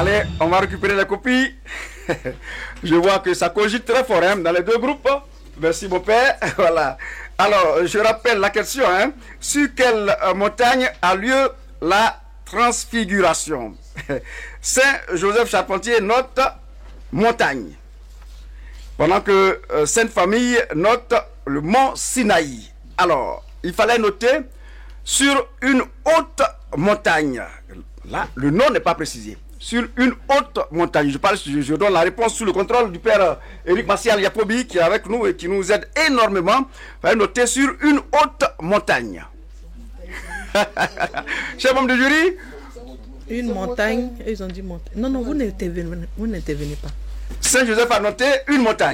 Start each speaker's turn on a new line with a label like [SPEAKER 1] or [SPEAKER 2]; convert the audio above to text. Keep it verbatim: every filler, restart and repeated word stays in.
[SPEAKER 1] Allez, on va récupérer les copies. Je vois que ça cogite très fort hein, dans les deux groupes. Merci mon père. Voilà. Alors, je rappelle la question. Hein. Sur quelle euh, montagne a lieu la transfiguration? Saint Joseph Charpentier note montagne. Pendant que euh, Sainte Famille note le mont Sinaï. Alors, il fallait noter sur une haute montagne. Là, le nom n'est pas précisé. Sur une haute montagne. Je, parle, je, je donne la réponse sous le contrôle du père Éric Martial Yapobi qui est avec nous et qui nous aide énormément. Il fallait noter sur une haute montagne. Cher membre du jury.
[SPEAKER 2] Une montagne, ils ont dit montagne. Non, non, vous n'intervenez, vous n'intervenez pas.
[SPEAKER 1] Saint Joseph a noté une montagne.